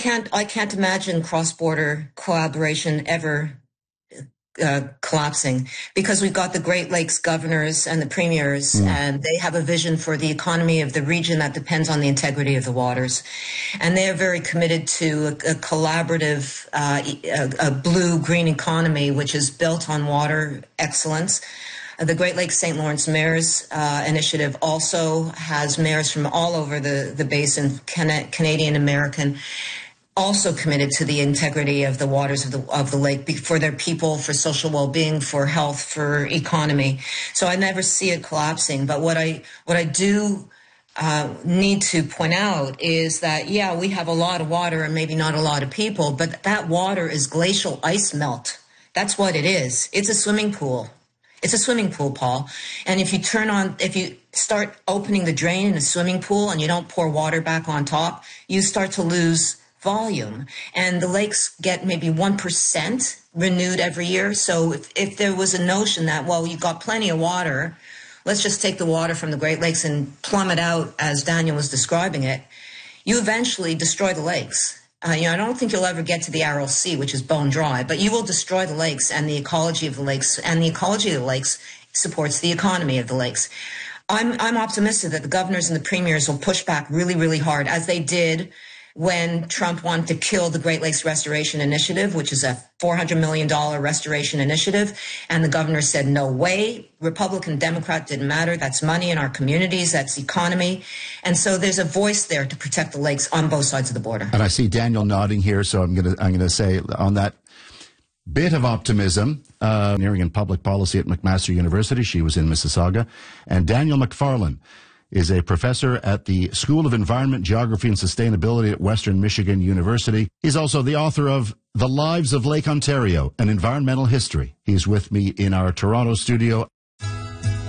can't imagine cross-border collaboration ever collapsing, because we've got the Great Lakes governors and the premiers, and they have a vision for the economy of the region that depends on the integrity of the waters. And they are very committed to a collaborative, a blue-green economy, which is built on water excellence. The Great Lakes St. Lawrence Mayors Initiative also has mayors from all over the basin, Canadian American, also committed to the integrity of the waters of the lake for their people, for social well-being, for health, for economy. So I never see it collapsing. But what I do need to point out is that, yeah, we have a lot of water and maybe not a lot of people, but that water is glacial ice melt. That's what it is. It's a swimming pool. It's a swimming pool, Paul. And if you start opening the drain in a swimming pool and you don't pour water back on top, you start to lose volume. And the lakes get maybe 1% renewed every year. So if there was a notion that, well, you've got plenty of water, let's just take the water from the Great Lakes and plumb it out as Daniel was describing it, you eventually destroy the lakes. I don't think you'll ever get to the Aral Sea, which is bone dry, but you will destroy the lakes and the ecology of the lakes, and the ecology of the lakes supports the economy of the lakes. I'm optimistic that the governors and the premiers will push back really, really hard, as they did when Trump wanted to kill the Great Lakes Restoration Initiative, which is a $400 million restoration initiative. And the governor said, no way, Republican, Democrat, didn't matter. That's money in our communities. That's economy. And so there's a voice there to protect the lakes on both sides of the border. And I see Daniel nodding here, so I'm going to say on that bit of optimism, engineering and public policy at McMaster University. She was in Mississauga. And Daniel McFarlane is a professor at the School of Environment, Geography and Sustainability at Western Michigan University. He's also the author of The Lives of Lake Ontario, An Environmental History. He's with me in our Toronto studio.